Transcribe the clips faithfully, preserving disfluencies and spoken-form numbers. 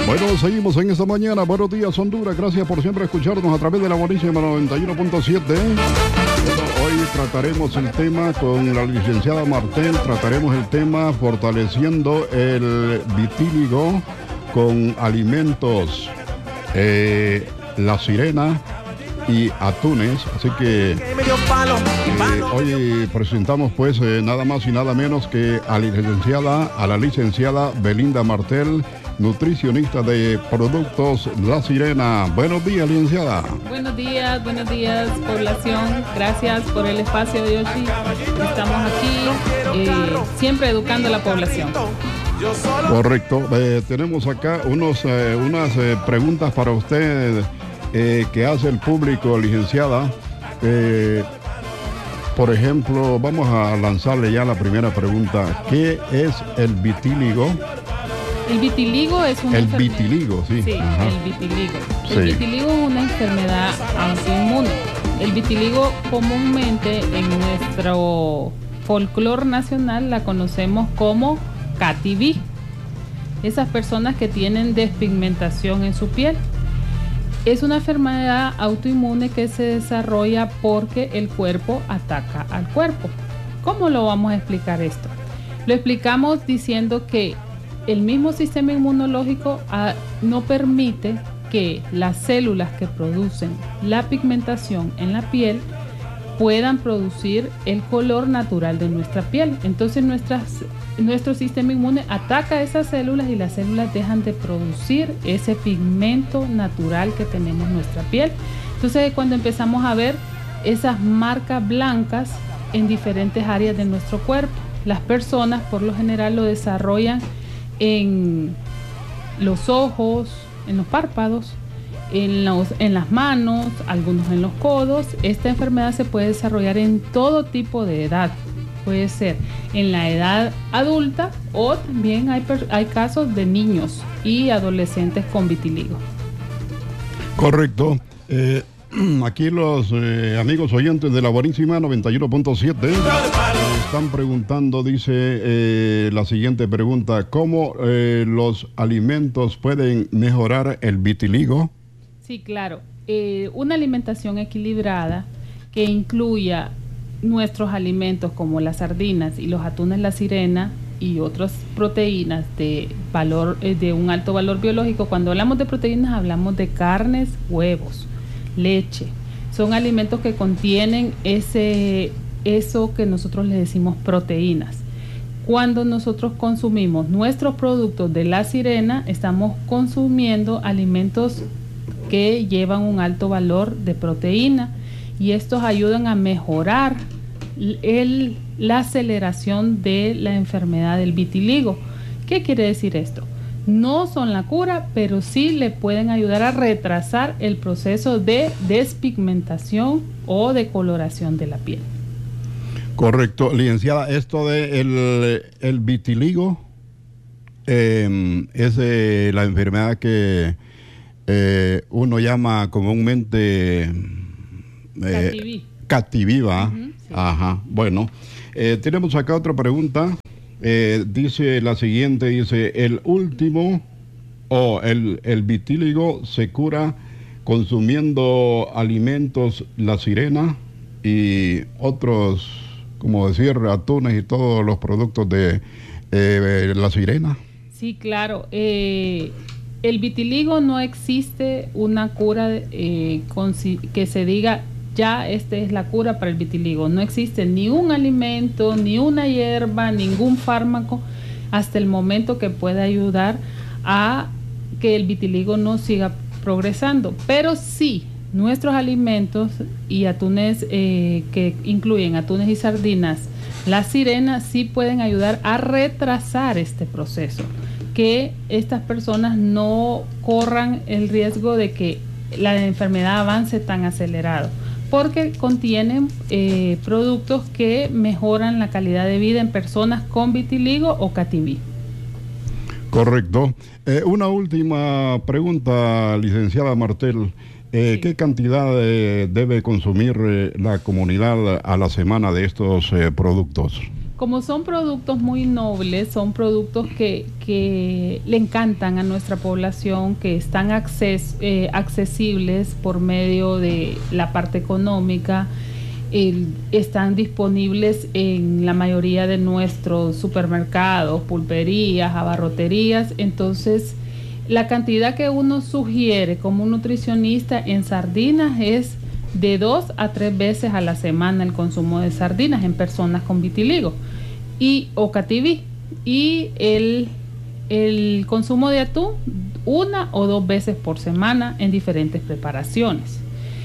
Bueno, seguimos en esta mañana. Buenos días, Honduras. Gracias por siempre escucharnos a través de la buenísima noventa y uno punto siete. Bueno, hoy trataremos el tema con la licenciada Martel. Trataremos el tema fortaleciendo el vitíligo con alimentos, eh, la sirena y atunes. Así que eh, hoy presentamos pues eh, nada más y nada menos que a la licenciada, a la licenciada Belinda Martel, nutricionista de Productos La Sirena. Buenos días, licenciada. Buenos días, buenos días, población. Gracias por el espacio, Yoshi. Estamos aquí eh, siempre educando a la población. Correcto. Eh, tenemos acá unos, eh, unas eh, preguntas para usted eh, que hace el público, licenciada. Eh, por ejemplo, vamos a lanzarle ya la primera pregunta. ¿Qué es el vitíligo? El vitiligo es una El enfermedad. vitiligo, sí. Sí, Ajá. el vitiligo. El Sí. vitiligo es una enfermedad autoinmune. El vitiligo comúnmente en nuestro folclore nacional la conocemos como cativí. Esas personas que tienen despigmentación en su piel. Es una enfermedad autoinmune que se desarrolla porque el cuerpo ataca al cuerpo. ¿Cómo lo vamos a explicar esto? Lo explicamos diciendo que el mismo sistema inmunológico ah, no permite que las células que producen la pigmentación en la piel puedan producir el color natural de nuestra piel. Entonces nuestras, nuestro sistema inmune ataca a esas células y las células dejan de producir ese pigmento natural que tenemos en nuestra piel. Entonces cuando empezamos a ver esas marcas blancas en diferentes áreas de nuestro cuerpo, las personas por lo general lo desarrollan en los ojos, en los párpados, en, los, en las manos, algunos en los codos. Esta enfermedad se puede desarrollar en todo tipo de edad. Puede ser en la edad adulta o también hay, hay casos de niños y adolescentes con vitiligo. Correcto. Eh, aquí los eh, amigos oyentes de la buenísima noventa y uno punto siete están preguntando, dice eh, la siguiente pregunta: ¿cómo eh, los alimentos pueden mejorar el vitiligo? Sí, claro. Eh, una alimentación equilibrada que incluya nuestros alimentos como las sardinas y los atunes La Sirena y otras proteínas de valor eh, de un alto valor biológico. Cuando hablamos de proteínas hablamos de carnes, huevos, leche. Son alimentos que contienen ese eso que nosotros le decimos proteínas. Cuando nosotros consumimos nuestros productos de La Sirena, estamos consumiendo alimentos que llevan un alto valor de proteína y estos ayudan a mejorar el, la aceleración de la enfermedad del vitiligo. ¿Qué quiere decir esto? No son la cura, pero sí le pueden ayudar a retrasar el proceso de despigmentación o de coloración de la piel. Correcto, licenciada. Esto de el, el vitiligo eh, es eh, la enfermedad que eh, uno llama comúnmente eh, Cativí. Cativí, ¿va? Uh-huh, sí. Ajá. Bueno, eh, tenemos acá otra pregunta. Eh, dice la siguiente, dice: el último o el, el vitíligo se cura consumiendo alimentos La Sirena y otros, como decir, atunes y todos los productos de eh, La Sirena. Sí, claro. Eh, el vitiligo no existe una cura eh, con, que se diga ya esta es la cura para el vitiligo. No existe ni un alimento, ni una hierba, ningún fármaco hasta el momento que pueda ayudar a que el vitiligo no siga progresando. Pero sí, nuestros alimentos y atunes eh, que incluyen atunes y sardinas, La Sirena, sí pueden ayudar a retrasar este proceso, que estas personas no corran el riesgo de que la enfermedad avance tan acelerado, porque contienen eh, productos que mejoran la calidad de vida en personas con vitiligo o cativí. Correcto. Eh, una última pregunta, licenciada Martel. Eh, Sí. ¿Qué cantidad eh, debe consumir eh, la comunidad a la semana de estos eh, productos? como son productos muy nobles, son productos que, que le encantan a nuestra población, que están acces, eh, accesibles por medio de la parte económica, eh, están disponibles en la mayoría de nuestros supermercados, pulperías, abarroterías. Entonces, la cantidad que uno sugiere como un nutricionista en sardinas es de dos a tres veces a la semana el consumo de sardinas en personas con vitiligo y o cativí, y el, el consumo de atún una o dos veces por semana en diferentes preparaciones.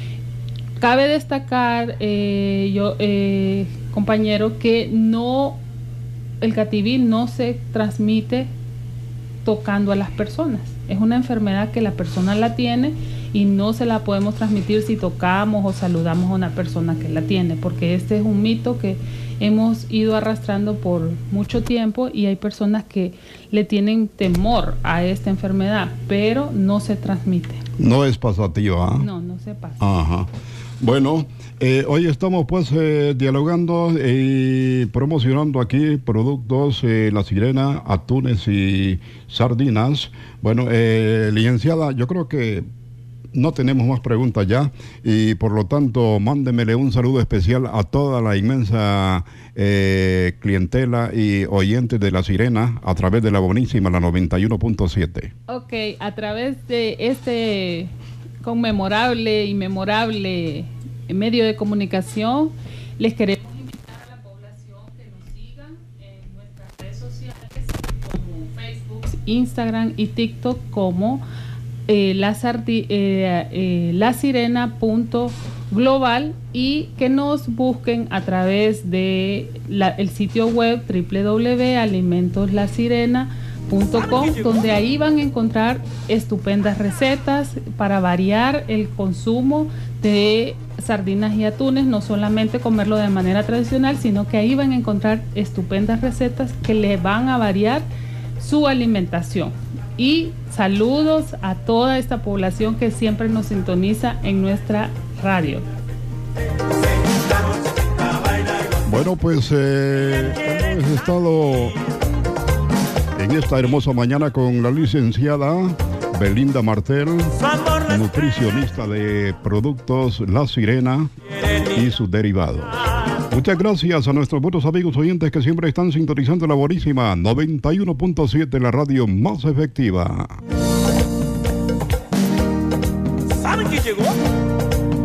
Cabe destacar, eh, yo eh, compañero, que no el cativí no se transmite tocando a las personas. Es una enfermedad que la persona la tiene y no se la podemos transmitir si tocamos o saludamos a una persona que la tiene, porque este es un mito que hemos ido arrastrando por mucho tiempo y hay personas que le tienen temor a esta enfermedad, pero no se transmite. No es pasativa, ¿eh? No, no se pasa. Ajá. Bueno, eh, hoy estamos pues eh, dialogando y promocionando aquí productos, eh, La Sirena, atunes y sardinas. Bueno, eh, licenciada, yo creo que no tenemos más preguntas ya y por lo tanto mándemele un saludo especial a toda la inmensa eh, clientela y oyentes de La Sirena a través de la buenísima, la noventa y uno punto siete. Ok, a través de este conmemorable y memorable medio de comunicación, les queremos invitar a la población que nos sigan en nuestras redes sociales como Facebook, Instagram y TikTok como eh, la, sardi, eh, eh, la sirena punto global, y que nos busquen a través de la, el sitio web doble u doble u doble u punto alimentos la sirena punto com, donde ahí van a encontrar estupendas recetas para variar el consumo de sardinas y atunes, no solamente comerlo de manera tradicional, sino que ahí van a encontrar estupendas recetas que le van a variar su alimentación. Y saludos a toda esta población que siempre nos sintoniza en nuestra radio. Bueno, pues eh, hemos estado en esta hermosa mañana con la licenciada Belinda Martel, nutricionista de productos La Sirena y sus derivados. Muchas gracias a nuestros buenos amigos oyentes que siempre están sintonizando la buenísima noventa y uno punto siete, la radio más efectiva. ¿Saben quién llegó?